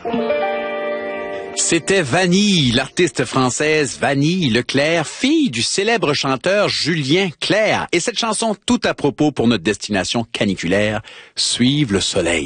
C'était Vanille, l'artiste française Vanille Leclerc, fille du célèbre chanteur Julien Clerc. Et cette chanson tout à propos pour notre destination caniculaire, Suivre le soleil.